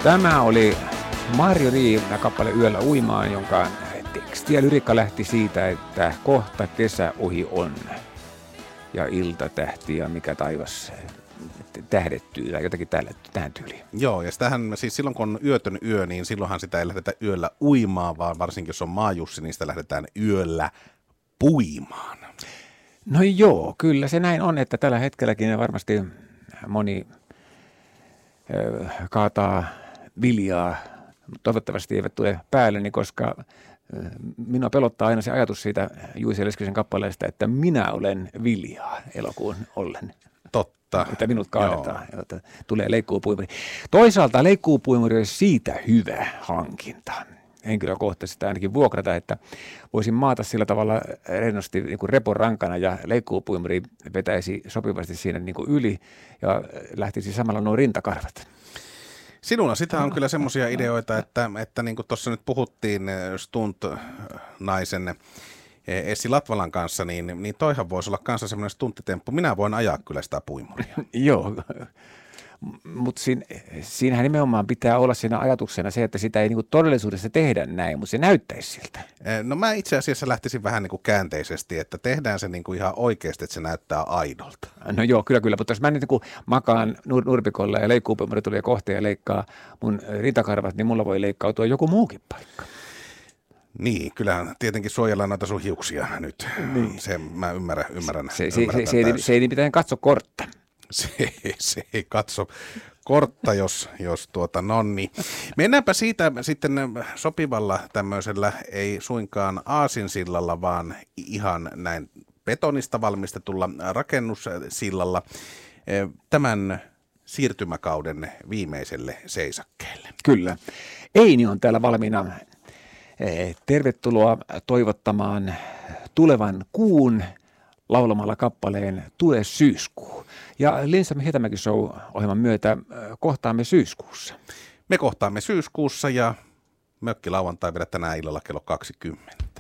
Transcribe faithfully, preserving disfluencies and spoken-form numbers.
Tämä oli Marjo Rii kappale Yöllä uimaan, jonka teksti ja lyriikka lähti siitä, että kohta kesä ohi on ja ilta tähti ja mikä taivas tähdettyy tai jotakin tälle, tähän tyyliin. Joo, ja sitähän, siis silloin kun on yötön yö, niin silloinhan sitä ei lähdetä yöllä uimaan, vaan varsinkin jos on maajussi, niin sitä lähdetään yöllä puimaan. No joo, kyllä se näin on, että tällä hetkelläkin varmasti moni ö, kaataa viljaa, toivottavasti eivät tule päälleni, koska minua pelottaa aina se ajatus siitä Juice Leskisen kappaleesta, että minä olen viljaa elokuun ollen. Totta. Että minut kaadetaan, että tulee leikkuupuimuri. Toisaalta leikkuupuimuri olisi siitä hyvä hankinta. Henkilökohtaisesti ainakin vuokrata, että voisin maata sillä tavalla rennosti niin kuin repon rankana ja leikkuupuimuri vetäisi sopivasti siinä niin kuin yli ja lähtisi samalla nuo rintakarvat. Sinulla sitä on kyllä semmoisia ideoita, että, että niin kuin tuossa nyt puhuttiin stunt-naisen Essi Latvalan kanssa, niin, niin toihan voisi olla kanssa semmoinen stunttitemppu. Minä voin ajaa kyllä sitä puimuria. Joo, mutta siinä, siinähän nimenomaan pitää olla siinä ajatuksena se, että sitä ei niinku todellisuudessa tehdä näin, mutta se näyttäisi siltä. No mä itse asiassa lähtisin vähän niinku käänteisesti, että tehdään se niinku ihan oikeasti, että se näyttää aidolta. No joo, kyllä kyllä, mutta jos mä nyt niinku makaan nur- nurpikolla ja leikkuupuimuri tulee kohta ja leikkaa mun rintakarvat, niin mulla voi leikkautua joku muukin paikka. Niin, kyllähän tietenkin suojellaan noita sun hiuksia nyt. Niin. Se mä ymmärrän. ymmärrän, se, ymmärrän se, se, se, se ei mitään katso kortta. Se, se ei katso kortta, jos, jos tuota nonni. Mennäänpä siitä sitten sopivalla tämmöisellä, ei suinkaan aasinsillalla, vaan ihan näin betonista valmistetulla rakennussillalla tämän siirtymäkauden viimeiselle seisakkeelle. Kyllä. Eini on täällä valmiina. Tervetuloa toivottamaan tulevan kuun laulamalla kappaleen Tule syyskuu. Ja Lindström Hietamäki Show-ohjelman myötä kohtaamme syyskuussa. Me kohtaamme syyskuussa ja mökkilauantai vielä tänään illalla kello kaksikymmentä.